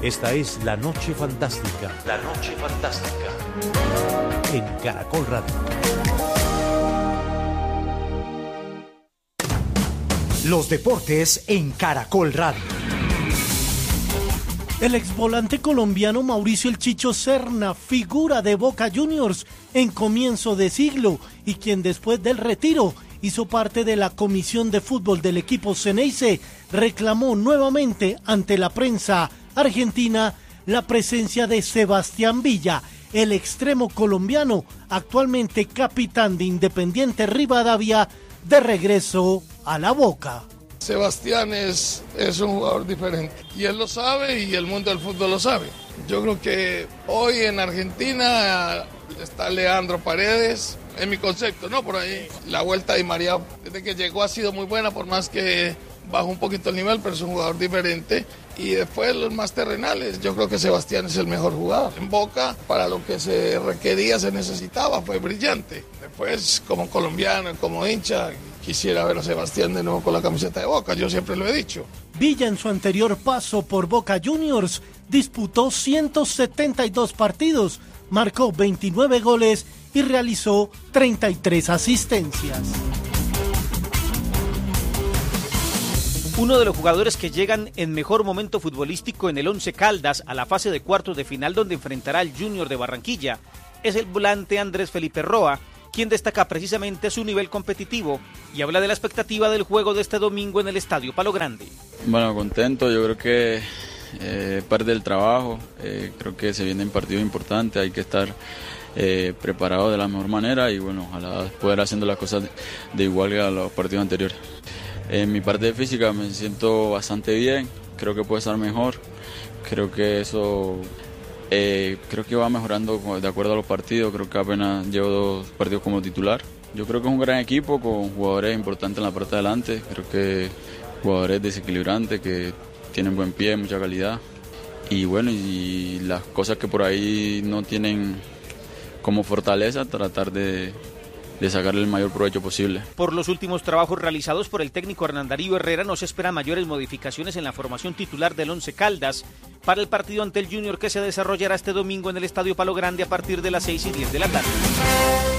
Esta es La Noche Fantástica. La Noche Fantástica. En Caracol Radio. Los deportes en Caracol Radio. El exvolante colombiano Mauricio El Chicho Serna, figura de Boca Juniors en comienzo de siglo y quien después del retiro hizo parte de la comisión de fútbol del equipo Ceneice, reclamó nuevamente ante la prensa argentina la presencia de Sebastián Villa, el extremo colombiano, actualmente capitán de Independiente Rivadavia, de regreso a la Boca. Sebastián es un jugador diferente y él lo sabe y el mundo del fútbol lo sabe. Yo creo que hoy en Argentina está Leandro Paredes, en mi concepto, ¿no? Por ahí la vuelta de María desde que llegó ha sido muy buena, por más que bajó un poquito el nivel, pero es un jugador diferente. Y después los más terrenales, yo creo que Sebastián es el mejor jugador. En Boca, para lo que se requería, se necesitaba, fue brillante. Después, como colombiano, como hincha, quisiera ver a Sebastián de nuevo con la camiseta de Boca, yo siempre lo he dicho. Villa en su anterior paso por Boca Juniors disputó 172 partidos, marcó 29 goles y realizó 33 asistencias. Uno de los jugadores que llegan en mejor momento futbolístico en el Once Caldas a la fase de cuartos de final donde enfrentará al Junior de Barranquilla es el volante Andrés Felipe Roa, quien destaca precisamente su nivel competitivo y habla de la expectativa del juego de este domingo en el Estadio Palo Grande. Bueno, contento, yo creo que parte del trabajo, creo que se vienen partidos importantes, hay que estar preparado de la mejor manera y bueno, ojalá poder haciendo las cosas de igual que a los partidos anteriores. En mi parte física me siento bastante bien, creo que puede estar mejor, creo que eso creo que va mejorando de acuerdo a los partidos, creo que apenas llevo 2 partidos como titular. Yo creo que es un gran equipo con jugadores importantes en la parte de adelante, creo que jugadores desequilibrantes que tienen buen pie, mucha calidad y bueno, y las cosas que por ahí no tienen como fortaleza, tratar de sacarle el mayor provecho posible. Por los últimos trabajos realizados por el técnico Hernán Darío Herrera no se esperan mayores modificaciones en la formación titular del Once Caldas para el partido ante el Junior que se desarrollará este domingo en el Estadio Palo Grande a partir de las 6:10 de la tarde.